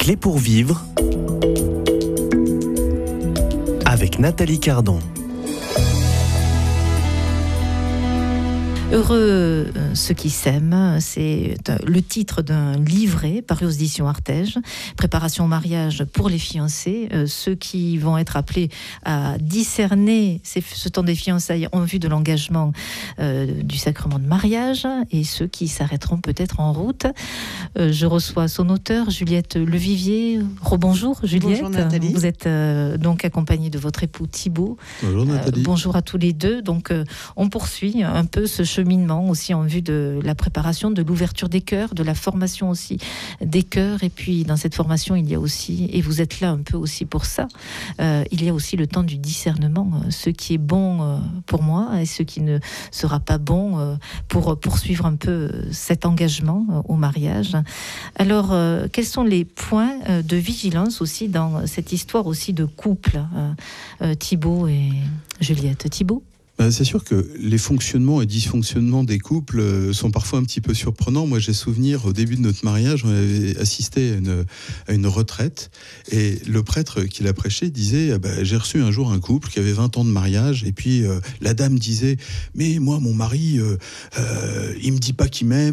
clés pour vivre avec Nathalie Cardon. Heureux ceux qui s'aiment, c'est le titre d'un livret paru aux éditions Artege, préparation au mariage pour les fiancés, ceux qui vont être appelés à discerner ce temps des fiançailles en vue de l'engagement du sacrement de mariage, et ceux qui s'arrêteront peut-être en route. Je reçois son auteur, Juliette Levivier. Rebonjour Juliette. Bonjour Nathalie. Vous êtes donc accompagnée de votre époux Thibaut. Bonjour Nathalie. Bonjour à tous les deux. Donc on poursuit un peu ce cheminement aussi en vue de la préparation, de l'ouverture des cœurs, de la formation aussi des cœurs. Et puis dans cette formation, il y a aussi, et vous êtes là un peu aussi pour ça, il y a aussi le temps du discernement, ce qui est bon pour moi et ce qui ne sera pas bon pour poursuivre un peu cet engagement au mariage. Alors, quels sont les points de vigilance aussi dans cette histoire aussi de couple, Thibaut et Juliette? Thibaut? C'est sûr que les fonctionnements et dysfonctionnements des couples sont parfois un petit peu surprenants. Moi, j'ai souvenir, au début de notre mariage, on avait assisté à une retraite, et le prêtre qui l'a prêché disait j'ai reçu un jour un couple qui avait 20 ans de mariage, et puis la dame disait « Mais moi, mon mari, il me dit pas qu'il m'aime ».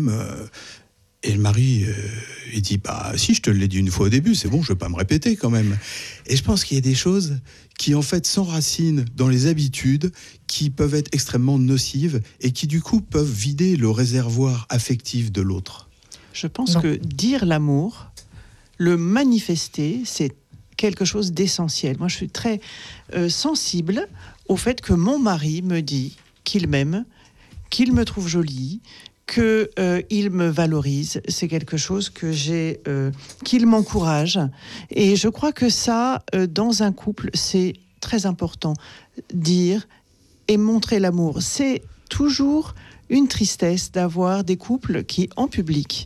Et le mari, il dit si, je te l'ai dit une fois au début, c'est bon, je ne vais pas me répéter quand même. Et je pense qu'il y a des choses qui en fait s'enracinent dans les habitudes, qui peuvent être extrêmement nocives et qui du coup peuvent vider le réservoir affectif de l'autre. Je pense que dire l'amour, le manifester, c'est quelque chose d'essentiel. Moi, je suis très sensible au fait que mon mari me dit qu'il m'aime, qu'il me trouve jolie, qu'il me valorise. C'est quelque chose que qu'il m'encourage. Et je crois que ça, dans un couple, c'est très important. Dire et montrer l'amour. C'est toujours une tristesse d'avoir des couples qui, en public,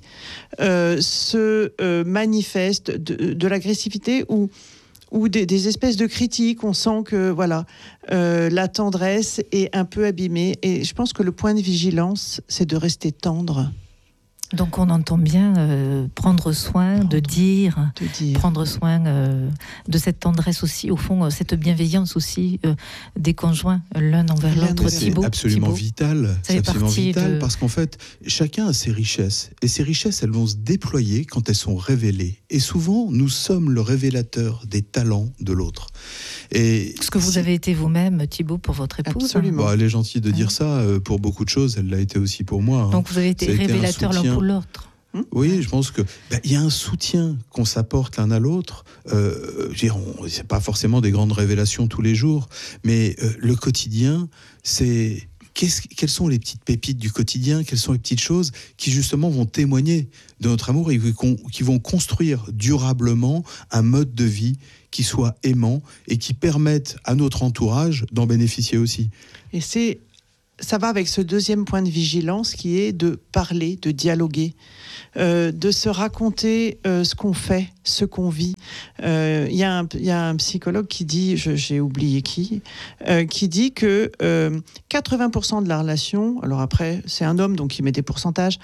se manifestent de l'agressivité ou des espèces de critiques. On sent que la tendresse est un peu abîmée. Et je pense que le point de vigilance, c'est de rester tendre. Donc on entend bien prendre soin de dire, prendre soin de cette tendresse aussi, au fond, cette bienveillance aussi des conjoints l'un envers l'autre. C'est absolument vital. C'est absolument vital parce qu'en fait, chacun a ses richesses. Et ces richesses, elles vont se déployer quand elles sont révélées. Et souvent, nous sommes le révélateur des talents de l'autre. Et ce que vous avez été vous-même, Thibaut, pour votre épouse. Absolument. Elle est gentille de dire ça. Pour beaucoup de choses, elle l'a été aussi pour moi. Donc vous avez été révélateur l'un pour l'autre. Oui, je pense que y a un soutien qu'on s'apporte l'un à l'autre. C'est pas forcément des grandes révélations tous les jours, mais le quotidien, c'est quelles sont les petites pépites du quotidien, quelles sont les petites choses qui justement vont témoigner de notre amour et qui vont construire durablement un mode de vie qui soit aimant et qui permette à notre entourage d'en bénéficier aussi. Et ça va avec ce deuxième point de vigilance qui est de parler, de dialoguer, de se raconter ce qu'on fait, ce qu'on vit. Il y a un psychologue qui dit, j'ai oublié qui dit que 80% de la relation, alors après c'est un homme donc il met des pourcentages,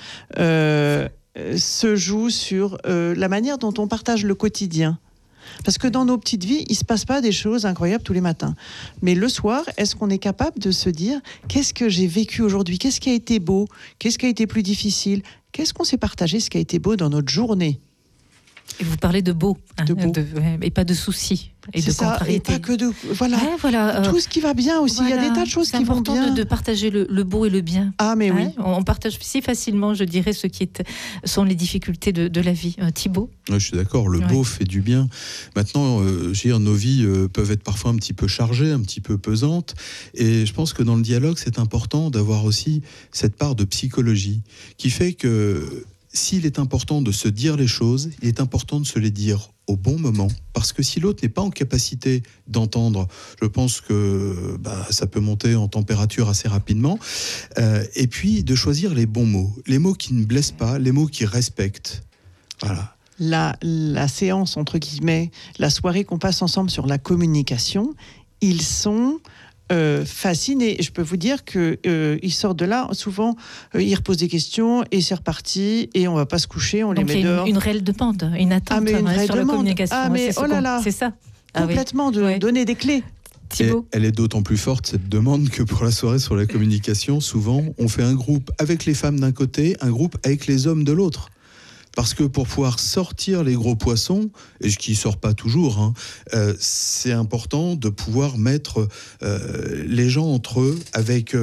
se joue sur la manière dont on partage le quotidien. Parce que dans nos petites vies, il ne se passe pas des choses incroyables tous les matins. Mais le soir, est-ce qu'on est capable de se dire « Qu'est-ce que j'ai vécu aujourd'hui ? Qu'est-ce qui a été beau ? Qu'est-ce qui a été plus difficile ? Qu'est-ce qu'on s'est partagé, ce qui a été beau dans notre journée ?» Et vous parlez de beau, et pas de soucis et de contrariétés. Et pas que de tout ce qui va bien aussi. Il y a des tas de choses qui vont bien. C'est important de partager le beau et le bien. Ah mais oui. On partage si facilement, je dirais, ce qui sont les difficultés de la vie. Thibaut. Je suis d'accord. Le beau fait du bien. Maintenant, nos vies peuvent être parfois un petit peu chargées, un petit peu pesantes. Et je pense que dans le dialogue, c'est important d'avoir aussi cette part de psychologie qui fait que s'il est important de se dire les choses, il est important de se les dire au bon moment, parce que si l'autre n'est pas en capacité d'entendre, je pense que ça peut monter en température assez rapidement, et puis de choisir les bons mots, les mots qui ne blessent pas, les mots qui respectent. Voilà. La séance, entre guillemets, la soirée qu'on passe ensemble sur la communication, ils sont fasciné. Je peux vous dire qu'il sort de là, souvent, il repose des questions et c'est reparti et on ne va pas se coucher, on donc les met dehors. Une réelle demande, une attente une vraie sur demande. la communication. Mais c'est oh là là, c'est ça. Complètement, de donner des clés. Thibaut. Elle est d'autant plus forte, cette demande, que pour la soirée sur la communication, souvent, on fait un groupe avec les femmes d'un côté, un groupe avec les hommes de l'autre. Parce que pour pouvoir sortir les gros poissons, et qui ne sortent pas toujours, c'est important de pouvoir mettre les gens entre eux avec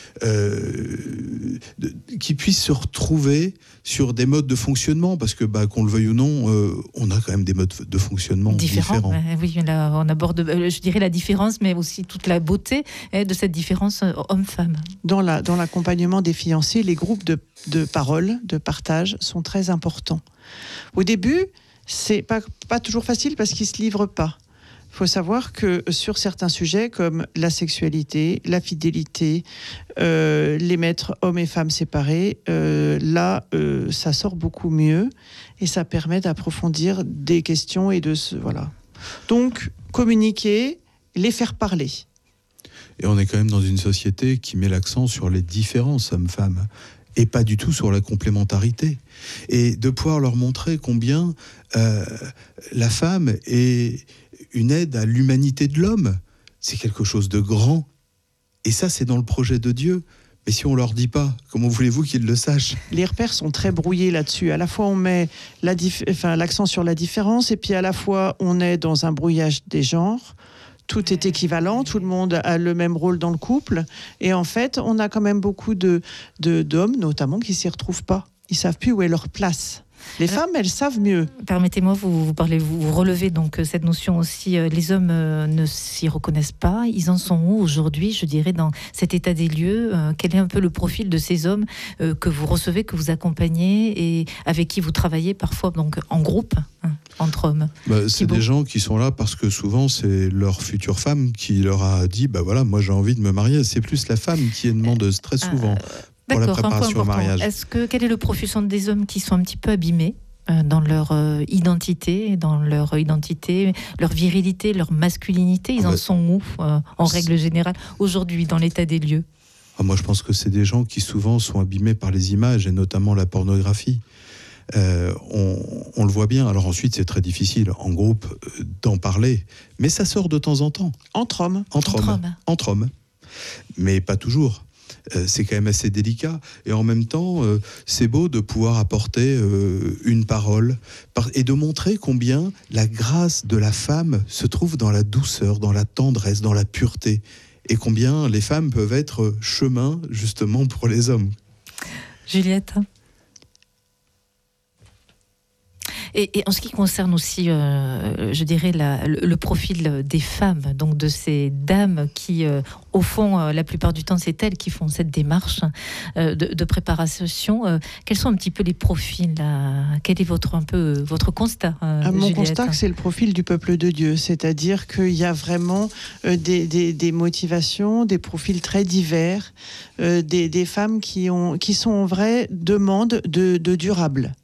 qui puissent se retrouver sur des modes de fonctionnement, parce que qu'on le veuille ou non, on a quand même des modes de fonctionnement différents. Oui, là, on aborde, je dirais, la différence, mais aussi toute la beauté de cette différence homme-femme. Dans l'accompagnement des fiancés, les groupes de parole, de partage sont très importants. Au début, c'est pas toujours facile parce qu'ils se livrent pas. Il faut savoir que sur certains sujets comme la sexualité, la fidélité, les mettre hommes et femmes séparés, ça sort beaucoup mieux et ça permet d'approfondir des questions et voilà. Donc, communiquer, les faire parler. Et on est quand même dans une société qui met l'accent sur les différences hommes-femmes et pas du tout sur la complémentarité. Et de pouvoir leur montrer combien la femme est une aide à l'humanité de l'homme, c'est quelque chose de grand. Et ça, c'est dans le projet de Dieu. Mais si on ne leur dit pas, comment voulez-vous qu'ils le sachent ? Les repères sont très brouillés là-dessus. À la fois, on met l'accent sur la différence, et puis à la fois, on est dans un brouillage des genres. Tout est équivalent, tout le monde a le même rôle dans le couple. Et en fait, on a quand même beaucoup d'hommes, notamment, qui ne s'y retrouvent pas. Ils ne savent plus où est leur place. Les femmes, elles savent mieux. Permettez-moi, vous relevez donc cette notion aussi. Les hommes ne s'y reconnaissent pas. Ils en sont où aujourd'hui, je dirais, dans cet état des lieux ? Quel est un peu le profil de ces hommes que vous recevez, que vous accompagnez et avec qui vous travaillez parfois donc en groupe, entre hommes ? C'est des gens qui sont là parce que souvent c'est leur future femme qui leur a dit voilà, moi j'ai envie de me marier. C'est plus la femme qui est demandeuse très souvent. Pour la préparation au mariage. Quel est le profil des hommes qui sont un petit peu abîmés dans leur identité, leur virilité, leur masculinité? Ils en sont où, en règle générale, aujourd'hui, dans l'état des lieux? Moi, je pense que c'est des gens qui souvent sont abîmés par les images, et notamment la pornographie. On le voit bien. Alors ensuite, c'est très difficile, en groupe, d'en parler. Mais ça sort de temps en temps. Entre hommes. Mais pas toujours. C'est quand même assez délicat. Et en même temps, c'est beau de pouvoir apporter une parole et de montrer combien la grâce de la femme se trouve dans la douceur, dans la tendresse, dans la pureté. Et combien les femmes peuvent être chemin, justement, pour les hommes. Juliette ? Et en ce qui concerne aussi, je dirais, le profil des femmes, donc de ces dames qui, au fond, la plupart du temps, c'est elles qui font cette démarche de préparation. Quels sont un petit peu les profils là ? Quel est votre constat, Mon Juliette ? constat, c'est le profil du peuple de Dieu, c'est-à-dire qu'il y a vraiment des motivations, des profils très divers, des femmes qui sont en vraie demande de durable.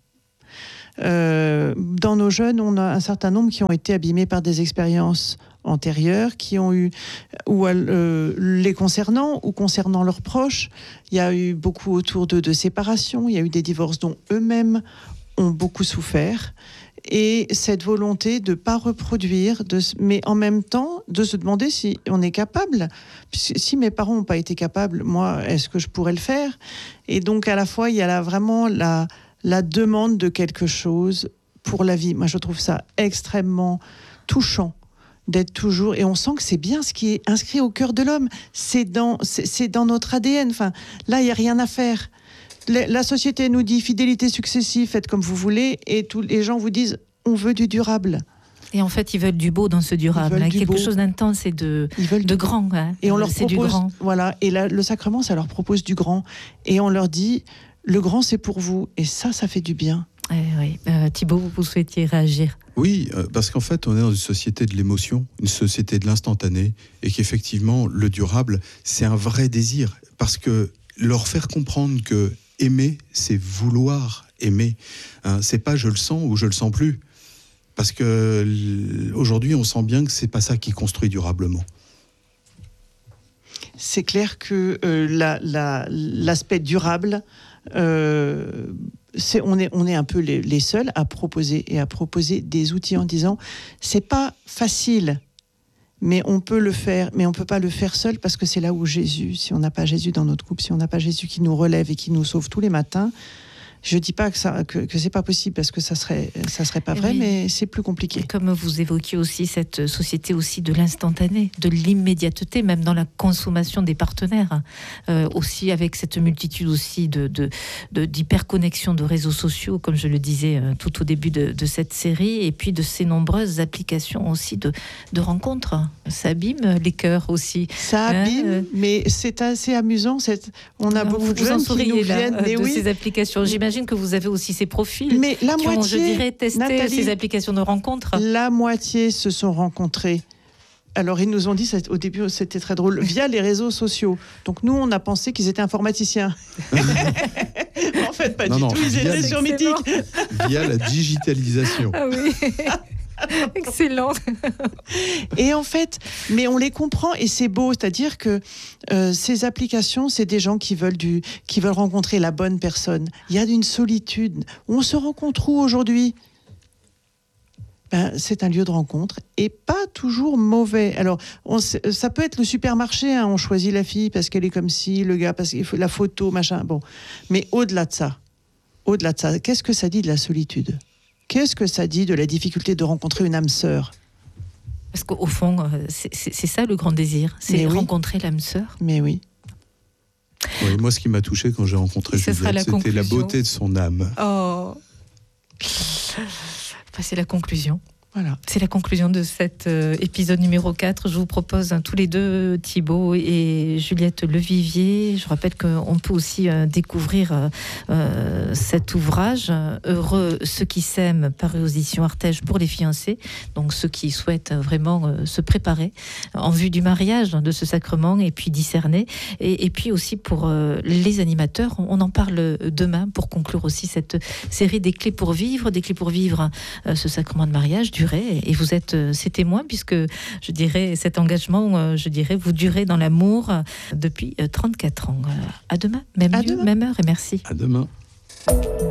Dans nos jeunes, on a un certain nombre qui ont été abîmés par des expériences antérieures, qui ont eu, les concernant ou concernant leurs proches. Il y a eu beaucoup autour d'eux de séparation, il y a eu des divorces dont eux-mêmes ont beaucoup souffert. Et cette volonté de ne pas reproduire, mais en même temps de se demander si on est capable. Si mes parents n'ont pas été capables, moi, est-ce que je pourrais le faire ? Et donc à la fois, il y a vraiment la demande de quelque chose pour la vie. Moi, je trouve ça extrêmement touchant d'être toujours... Et on sent que c'est bien ce qui est inscrit au cœur de l'homme. C'est dans notre ADN. Enfin, là, il n'y a rien à faire. La société nous dit fidélité successive, faites comme vous voulez, et tous les gens vous disent on veut du durable. Et en fait, ils veulent du beau dans ce durable, quelque chose d'intense et de grand. Et on leur propose du grand. Voilà. Et là, le sacrement, ça leur propose du grand. Et on leur dit le grand, c'est pour vous. Et ça fait du bien. Oui. Thibaut, vous souhaitiez réagir ? Oui, parce qu'en fait, on est dans une société de l'émotion, une société de l'instantané, et qu'effectivement, le durable, c'est un vrai désir. Parce que leur faire comprendre que aimer, c'est vouloir aimer. C'est pas je le sens ou je le sens plus. Parce que aujourd'hui, on sent bien que c'est pas ça qui construit durablement. c'est clair que l'aspect durable, on est un peu les seuls à proposer des outils en disant c'est pas facile, mais on peut le faire, mais on peut pas le faire seul parce que c'est là où Jésus, si on n'a pas Jésus dans notre couple, si on n'a pas Jésus qui nous relève et qui nous sauve tous les matins, je dis pas que c'est pas possible parce que ça serait pas vrai, oui. Mais c'est plus compliqué. Comme vous évoquiez aussi cette société aussi de l'instantané, de l'immédiateté, même dans la consommation des partenaires, aussi avec cette multitude aussi d'hyperconnexion de réseaux sociaux, comme je le disais tout au début de cette série, et puis de ces nombreuses applications aussi de rencontres. Ça abîme les cœurs aussi. Ça abîme, mais c'est assez amusant. On a beaucoup de jeunes qui nous viennent de ces applications. J'imagine que vous avez aussi ces profils mais la qui moitié, ont, je dirais, testé Nathalie, ces applications de rencontres. La moitié se sont rencontrés. Alors, ils nous ont dit, au début, c'était très drôle, via les réseaux sociaux. Donc, nous, on a pensé qu'ils étaient informaticiens. En fait, pas du tout, ils étaient sur Mythique. Via la digitalisation. Ah oui. Excellent. Et en fait, mais on les comprend et c'est beau, c'est-à-dire que ces applications, c'est des gens qui veulent rencontrer la bonne personne. Il y a une solitude. On se rencontre où aujourd'hui ? C'est un lieu de rencontre et pas toujours mauvais. Alors, ça peut être le supermarché, hein, on choisit la fille parce qu'elle est comme ci, le gars parce qu'il faut la photo, machin. Bon, mais au-delà de ça, qu'est-ce que ça dit de la solitude ? Qu'est-ce que ça dit de la difficulté de rencontrer une âme sœur ? Parce qu'au fond, c'est ça le grand désir, c'est rencontrer l'âme sœur. Mais oui. Oui, moi, ce qui m'a touché quand j'ai rencontré Juliette, c'était la beauté de son âme. Oh. C'est la conclusion. Voilà. C'est la conclusion de cet épisode numéro 4. Je vous propose tous les deux, Thibaut et Juliette Levivier. Je rappelle qu'on peut aussi découvrir cet ouvrage, Heureux ceux qui s'aiment, paru aux éditions Artege pour les fiancés. Donc ceux qui souhaitent vraiment se préparer en vue du mariage, de ce sacrement, et puis discerner. Et puis aussi pour les animateurs, on en parle demain pour conclure aussi cette série des clés pour vivre ce sacrement de mariage. Et vous êtes ces témoins, puisque je dirais cet engagement, vous durez dans l'amour depuis 34 ans. À demain, même lieu, même heure, et merci. À demain.